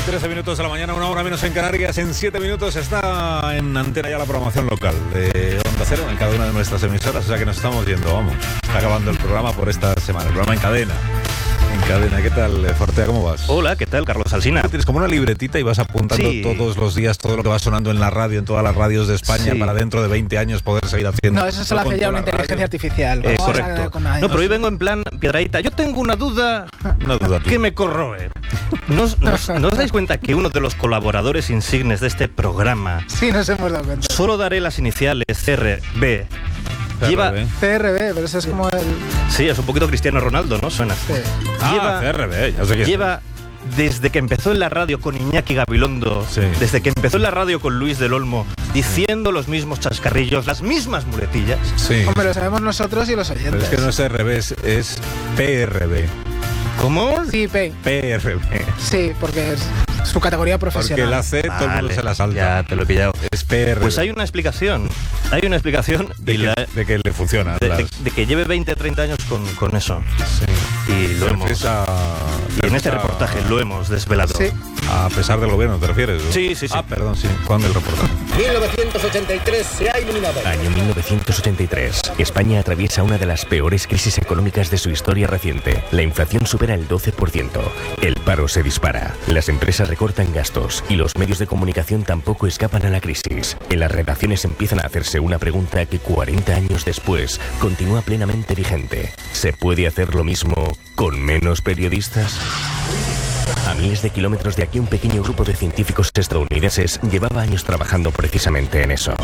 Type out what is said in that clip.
13 minutos de la mañana, 1 hora menos en Canarias. En 7 minutos está en antena ya la programación local de Onda Cero en cada una de nuestras emisoras. O sea que nos estamos yendo, vamos. Está acabando el programa por esta semana. El programa en cadena. En cadena, ¿qué tal, Fortea? ¿Cómo vas? Hola, ¿qué tal, Carlos Alsina? Tienes como una libretita y vas apuntando todos los días todo lo que va sonando en la radio, en todas las radios de España, para dentro de 20 años poder seguir haciendo. No, eso se lo hace ya una inteligencia artificial. Correcto. No, pero hoy vengo en plan piedradita. Yo tengo una duda que me corroe. ¿No os dais cuenta que uno de los colaboradores insignes de este programa... Sí, nos hemos dado cuenta. Solo daré las iniciales CRB. Lleva CRB, pero eso es como el... Sí, es un poquito Cristiano Ronaldo, ¿no? Suena. Sí. CRB, ya sé quién lleva desde que empezó en la radio con Iñaki Gabilondo, desde que empezó en la radio con Luis del Olmo, diciendo los mismos chascarrillos, las mismas muletillas. Sí. Hombre, lo sabemos nosotros y los oyentes. Pero es que no es RB, es PRB. ¿Cómo? Sí, PRB. Sí, porque es su categoría profesional. Porque la C todo el mundo se la salta. Ya te lo he pillado. Es PRB. Pues hay una explicación. De que le funciona. De que lleve 20, 30 años con eso. Sí. Y lo hemos... Y en este reportaje lo hemos desvelado. Sí. A pesar del gobierno, ¿te refieres? ¿No? Sí. Ah, perdón, sí. ¿Cuándo el reportaje? 1983 se ha iluminado. Año 1983. España atraviesa una de las peores crisis económicas de su historia reciente. La inflación supera el 12%. El paro se dispara. Las empresas recortan gastos y los medios de comunicación tampoco escapan a la crisis. En las redacciones empiezan a hacerse una pregunta que 40 años después continúa plenamente vigente. ¿Se puede hacer lo mismo con menos periodistas? A miles de kilómetros de aquí, un pequeño grupo de científicos estadounidenses llevaba años trabajando precisamente en eso.